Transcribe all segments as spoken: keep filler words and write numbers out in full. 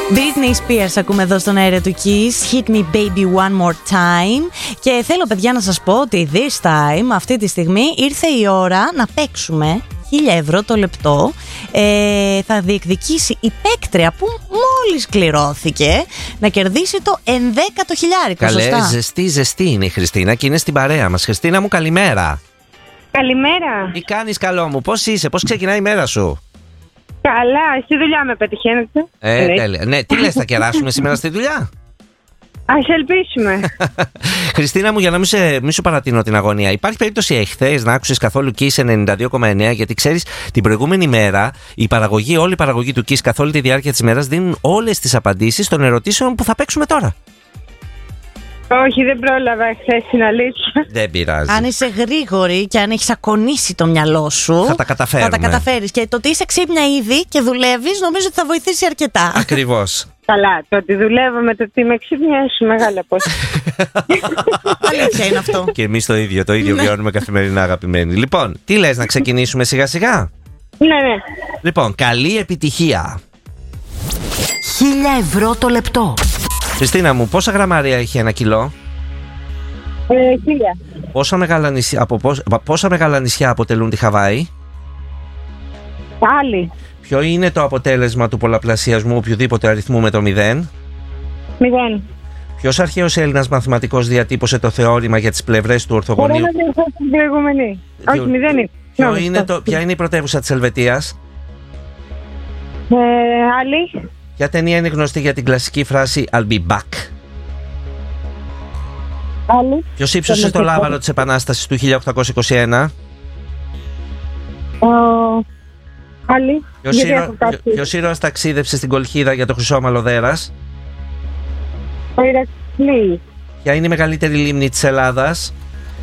Britney Spears ακούμε εδώ στον αέρα του Kiss. Hit me baby one more time. Και θέλω, παιδιά, να σας πω ότι this time, αυτή τη στιγμή, ήρθε η ώρα να παίξουμε χίλια ευρώ το λεπτό. ε, Θα διεκδικήσει η παίκτρια που μόλις κληρώθηκε να κερδίσει το ενδέκατο χιλιάρικο. Καλέ, σωστά? ζεστή ζεστή είναι η Χριστίνα και είναι στην παρέα μας. Χριστίνα μου, καλημέρα. Καλημέρα. Τι κάνεις, καλό μου, πώς είσαι, πώς ξεκινάει η μέρα σου? Καλά, στη δουλειά με πετυχαίνετε. Ε, ναι. τέλεια. Ναι, τι λες, θα κεράσουμε σήμερα στη δουλειά? Ας ελπίσουμε. Χριστίνα μου, για να μην, σε, μην σου παρατείνω την αγωνία, υπάρχει περίπτωση εχθές να άκουσες καθόλου Kiss ενενήντα δύο κόμμα εννέα? Γιατί ξέρεις, την προηγούμενη μέρα η παραγωγή, όλη η παραγωγή του Kiss καθ' όλη τη διάρκεια της μέρας δίνουν όλες τις απαντήσεις των ερωτήσεων που θα παίξουμε τώρα. Όχι, δεν πρόλαβα χθες, είναι αλήθεια. Δεν πειράζει. Αν είσαι γρήγορη και αν έχεις ακονίσει το μυαλό σου, θα τα καταφέρουμε. Θα τα καταφέρεις. Και το ότι είσαι ξύπνια ήδη και δουλεύεις, νομίζω ότι θα βοηθήσει αρκετά. Ακριβώς. Καλά, το ότι δουλεύω με το ότι με ξύπνια σου μεγάλη απόσταση. Αλήθεια είναι αυτό. Και εμείς το ίδιο, το ίδιο βιώνουμε καθημερινά, αγαπημένοι. Λοιπόν, τι λες, να ξεκινήσουμε σιγά σιγά? Ναι, ναι. Λοιπόν, καλή επιτυχία. Χίλια ευρώ το λεπτό. Χριστίνα μου, πόσα γραμμάρια έχει ένα κιλό? Ε, χίλια. Πόσα μεγάλα νησιά, από πόσα, πόσα μεγάλα νησιά αποτελούν τη Χαβάη? Άλλη. Ποιο είναι το αποτέλεσμα του πολλαπλασιασμού οποιοδήποτε αριθμού με το μηδέν? Μηδέν. Ποιος αρχαίος Έλληνας μαθηματικός διατύπωσε το θεώρημα για τις πλευρές του ορθογωνίου? Μπορώ να διορθώσω την προηγούμενη. Όχι, μηδέν είναι. Ποιο No, είναι stop. το, ποια είναι η πρωτεύουσα της Ελβετίας? Ε, άλλη. Ποια ταινία είναι γνωστή για την κλασική φράση I'll be back? Άλλη. Ποιος ύψωσε το λάβαρο της Επανάστασης του χίλια οκτακόσια είκοσι ένα? Ο... Άλλη. Ποιος, Γιατί ήρωα, έχω κάτι. ποιος ήρωας ταξίδεψε στην Κολχίδα για το Χρυσόμαλο Δέρας? Ο Ηρακλής. Ποια είναι η μεγαλύτερη λίμνη της Ελλάδας?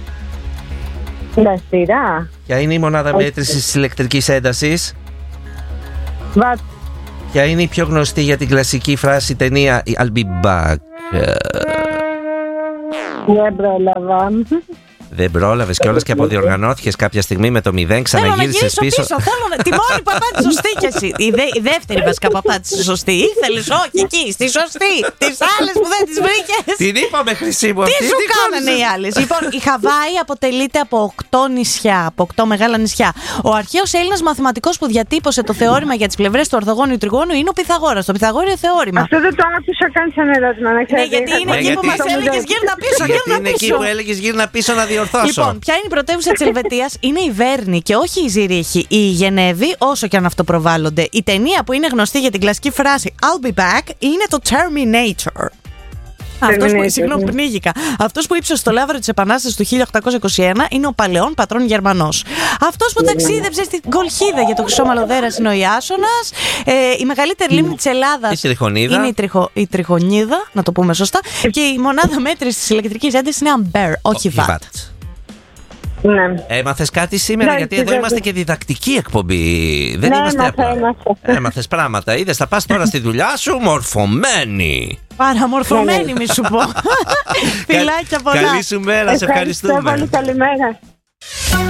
Λαστηρά. Ποια είναι η μονάδα Όχι. μέτρησης της ηλεκτρικής έντασης? Βατ. Ποια είναι η πιο γνωστή για την κλασική φράση ταινία I'll be back? Δεν πρόλαβα. Δεν πρόλαβες κιόλας και αποδιοργανώθηκες κάποια στιγμή με το μηδέν, Θέλω να ξαναγύρισες γυρίσω πίσω. πίσω. Θέλω να... Τη μόνη που απάντησε σωστή κι εσύ. Η, δε... η δεύτερη βασικά που απάντησε σωστή. Ήθελες, όχι εκεί, στη σωστή. Τις άλλες που δεν τις βρήκες. Την είπαμε, χρυσή μου, Τι αυτή. σου κάνανε οι άλλες? Λοιπόν, η Χαβάη αποτελείται από οκτώ νησιά, από οκτώ μεγάλα νησιά. Ο αρχαίος Έλληνας μαθηματικός που διατύπωσε το θεώρημα για τις πλευρές του ορθογώνιου τριγώνου είναι ο Πυθαγόρας, το Πυθαγόριο θεώρημα. Αυτό δεν το άκουσα καν σαν ερώτημα, να Ναι, ξέρετε. γιατί είναι Ναι, εκεί που γιατί- μας έλεγες γύρνα πίσω, Γιατί γύρνα είναι εκεί πίσω. που έλεγες γύρνα πίσω να διορθώσω. Λοιπόν, ποια είναι η πρωτεύουσα της Ελβετίας? Είναι η Βέρνη και όχι η Ζηρίχη. Η Γενέβη, όσο και αν αυτοπροβάλλονται. Η ταινία που είναι γνωστή για την κλασική φράση I'll be back είναι το Terminator. Αυτός που, Terminator, συγγνώμη, ναι. πνίγηκα. Αυτός που ύψωσε το λάβαρο της Επανάστασης του χίλια οκτακόσια είκοσι ένα είναι ο παλαιόν πατρόν Γερμανός. Αυτός που ταξίδεψε στην Κολχίδα για το Χρυσόμαλο Δέρας είναι ο Ιάσονας. Ε, η μεγαλύτερη λίμνη της Ελλάδας Η Τριχονίδα. είναι η, τριχο, η Τριχονίδα, να το πούμε σωστά. Και η μονάδα μέτρησης της ηλεκτρικής έντασης είναι Ampere, όχι Watt. Ναι. Έμαθες κάτι σήμερα? Ναι, Γιατί εδώ βέβαια. είμαστε και διδακτική εκπομπή. Δεν Ναι, είμαστε έμαθα, απλά. έμαθα. Έμαθες πράγματα. Είδες, θα πας τώρα στη δουλειά σου μορφωμένη. Παραμορφωμένη, μη σου πω. Φιλάκια πολλά. Καλή σου μέρα, σε Ευχαριστώ ευχαριστούμε. πολύ, καλημέρα.